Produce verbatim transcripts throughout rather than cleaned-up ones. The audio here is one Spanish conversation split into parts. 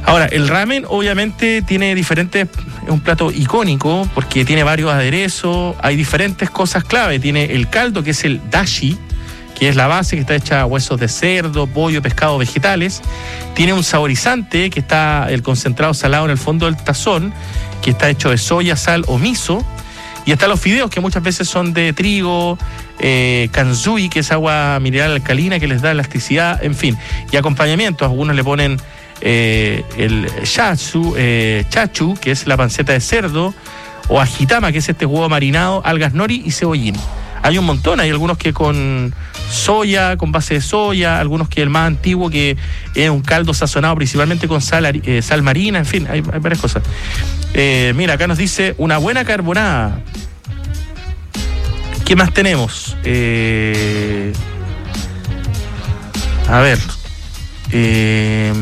Ahora, el ramen obviamente tiene diferentes, es un plato icónico porque tiene varios aderezos, hay diferentes cosas clave. Tiene el caldo, que es el dashi, que es la base, que está hecha a huesos de cerdo, pollo, pescado, vegetales. Tiene un saborizante, que está el concentrado salado en el fondo del tazón, que está hecho de soya, sal o miso. Y están los fideos, que muchas veces son de trigo, eh, kanzui, que es agua mineral alcalina, que les da elasticidad, en fin. Y acompañamientos, algunos le ponen eh, el chachu, eh, chachu, que es la panceta de cerdo, o ajitama, que es este huevo marinado, algas nori y cebollín. Hay un montón, hay algunos que con soya, con base de soya, algunos que el más antiguo, que es un caldo sazonado principalmente con sal, eh, sal marina, en fin, hay, hay varias cosas. Eh, mira, acá nos dice una buena carbonada. ¿Qué más tenemos? Eh, a ver. Eh,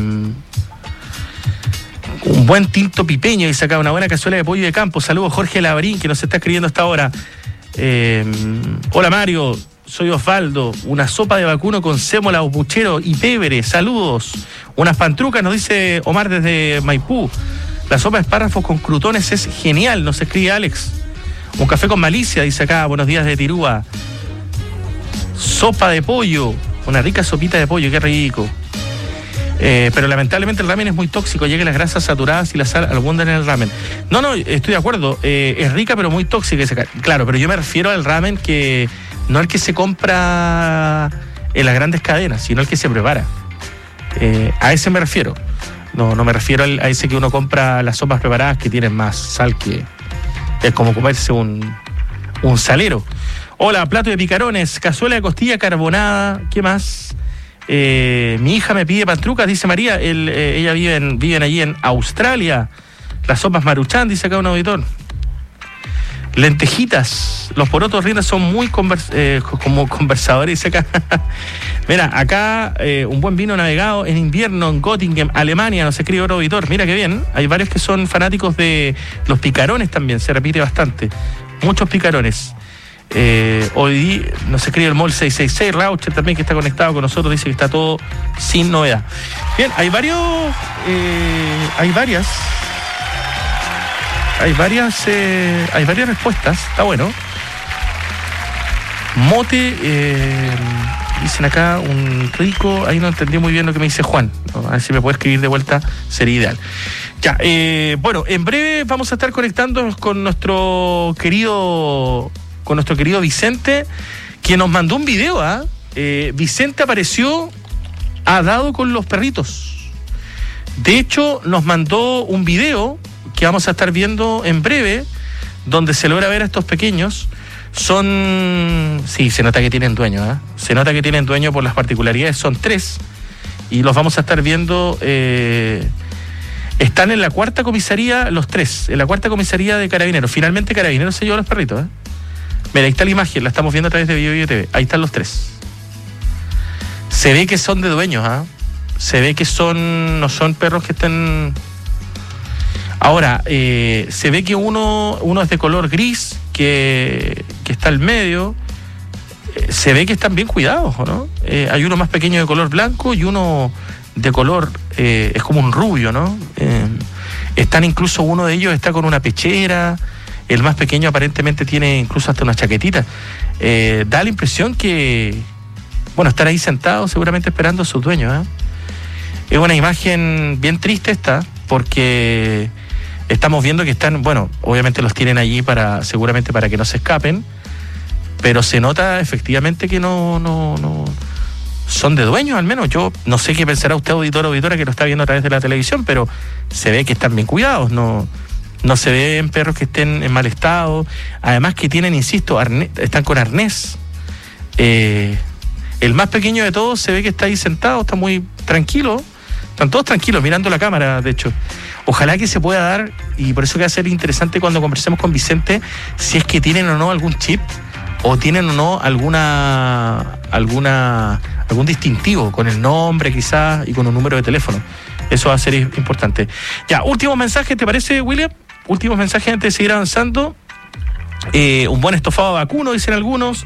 un buen tinto pipeño, y saca una buena cazuela de pollo de campo. Saludos, Jorge Labrín, que nos está escribiendo hasta ahora. Eh, hola Mario, soy Osvaldo. Una sopa de vacuno con sémola o puchero y pebre. Saludos. Unas pantrucas, nos dice Omar desde Maipú. La sopa de espárrafos con crutones es genial, nos escribe Alex. Un café con malicia, dice acá. Buenos días de Tirúa. Sopa de pollo, una rica sopita de pollo, qué rico. Eh, pero lamentablemente el ramen es muy tóxico, llega las grasas saturadas y la sal abundan en el ramen. No, no, estoy de acuerdo, eh, es rica pero muy tóxica. Claro, pero yo me refiero al ramen que no el que se compra en las grandes cadenas, sino el que se prepara. Eh, a ese me refiero. No, no me refiero al, a ese que uno compra las sopas preparadas que tienen más sal, que es como comerse un, un salero. Hola, plato de picarones, cazuela de costilla carbonada, ¿qué más? Eh, mi hija me pide pantrucas, dice María. Él, eh, ella vive en, viven allí en Australia. Las sopas maruchan, dice acá un auditor. Lentejitas. Los porotos rindas son muy convers, eh, como conversadores, dice acá. Mira, acá eh, un buen vino navegado en invierno en Göttingen, Alemania, nos escribe otro auditor. Mira qué bien. Hay varios que son fanáticos de los picarones también, se repite bastante. Muchos picarones. Eh, hoy nos escribe el Mol seiscientos sesenta y seis, Raucher también, que está conectado con nosotros, dice que está todo sin novedad. Bien, hay varios eh, hay varias hay varias eh, hay varias respuestas, está bueno. Mote, eh, dicen acá un rico, ahí no entendí muy bien lo que me dice Juan, ¿no? A ver si me puede escribir de vuelta, sería ideal. Ya, eh, bueno, en breve vamos a estar conectándonos con nuestro querido con nuestro querido Vicente, que nos mandó un video. ¿eh? Eh, Vicente apareció, ha dado con los perritos. De hecho, nos mandó un video que vamos a estar viendo en breve, donde se logra ver a estos pequeños. Son, sí, se nota que tienen dueño, ¿eh? se nota que tienen dueño por las particularidades, son tres, y los vamos a estar viendo. Eh, están en la cuarta comisaría, los tres, en la cuarta comisaría de Carabineros. Finalmente Carabineros se llevó a los perritos, ¿eh? Mira, ahí está la imagen, la estamos viendo a través de Bio Bio T V. Ahí están los tres. Se ve que son de dueños, ¿ah? ¿eh? Se ve que son, no son perros que estén. Ahora, eh, se ve que uno, uno es de color gris, que, que está al medio. Eh, se ve que están bien cuidados, ¿no? Eh, hay uno más pequeño de color blanco y uno de color, eh, es como un rubio, ¿no? Eh, están incluso, uno de ellos está con una pechera. El más pequeño aparentemente tiene incluso hasta una chaquetita. Eh, da la impresión que, bueno, están ahí sentados seguramente esperando a sus dueños. ¿eh? Es una imagen bien triste esta, porque estamos viendo que están, bueno, obviamente los tienen allí para, seguramente para que no se escapen, pero se nota efectivamente que no, no, no son de dueños, al menos. Yo no sé qué pensará usted, auditor o auditora, que lo está viendo a través de la televisión, pero se ve que están bien cuidados, no... No se ven perros que estén en mal estado. Además que tienen, insisto, arnés, están con arnés. Eh, el más pequeño de todos se ve que está ahí sentado, está muy tranquilo. Están todos tranquilos, mirando la cámara, de hecho. Ojalá que se pueda dar, y por eso que va a ser interesante cuando conversemos con Vicente, si es que tienen o no algún chip, o tienen o no alguna, alguna algún distintivo, con el nombre quizás, y con un número de teléfono. Eso va a ser importante. Ya, último mensaje, ¿te parece, William? Últimos mensajes antes de seguir avanzando. Eh, un buen estofado vacuno, dicen algunos.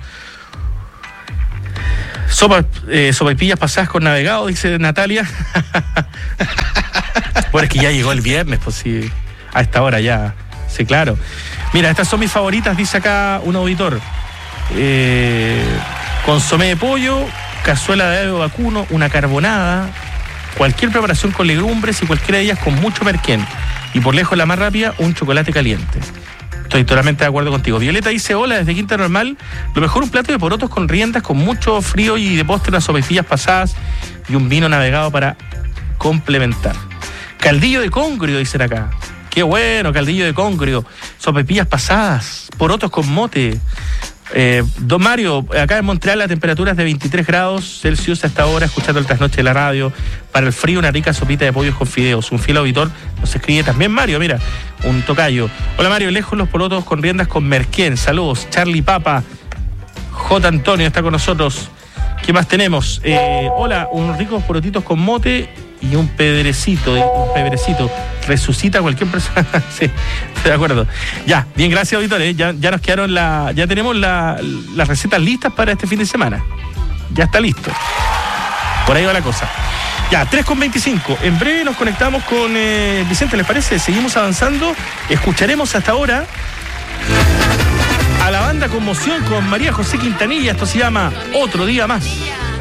Sopa, eh, sopaipillas pasadas con navegado, dice Natalia. Bueno, es que ya llegó el viernes, pues sí, a esta hora ya. Sí, claro. Mira, estas son mis favoritas, dice acá un auditor. Eh, consomé de pollo, cazuela de ave vacuno, una carbonada, cualquier preparación con legumbres y cualquiera de ellas con mucho merquén. Y por lejos la más rápida, un chocolate caliente. Estoy totalmente de acuerdo contigo. Violeta dice, hola, desde Quinta Normal, lo mejor un plato de porotos con riendas, con mucho frío y de postre unas sopaipillas pasadas y un vino navegado para complementar. Caldillo de congrio, dicen acá. Qué bueno, caldillo de congrio. Sopaipillas pasadas, porotos con mote. Eh, don Mario, acá en Montreal la temperatura es de veintitrés grados Celsius hasta ahora, escuchando el trasnoche de la radio. Para el frío, una rica sopita de pollos con fideos. Un fiel auditor nos escribe también Mario, mira, un tocayo. Hola Mario, lejos los porotos con riendas con merquén. Saludos, Charlie Papa. J. Antonio está con nosotros. ¿Qué más tenemos? Eh, hola, unos ricos porotitos con mote y un pedrecito, un pedrecito. Resucita a cualquier persona. Sí, estoy de acuerdo. Ya, bien, gracias auditores. Ya, ya nos quedaron la, ya tenemos la, las recetas listas para este fin de semana. Ya está listo. Por ahí va la cosa. Ya, tres con veinticinco. En breve nos conectamos con eh, Vicente, ¿les parece? Seguimos avanzando. Escucharemos hasta ahora a la banda Conmoción con María José Quintanilla. Esto se llama Otro Día Más.